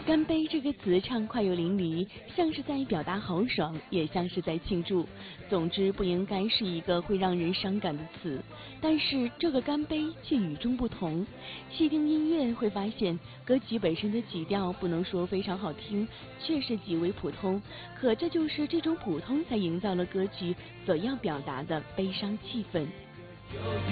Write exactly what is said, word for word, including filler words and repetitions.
干杯这个词畅快又淋漓，像是在表达豪爽，也像是在庆祝。总之，不应该是一个会让人伤感的词。但是这个干杯却与众不同。细听音乐会发现，歌曲本身的曲调不能说非常好听，却是极为普通。可这就是这种普通，才营造了歌曲所要表达的悲伤气氛。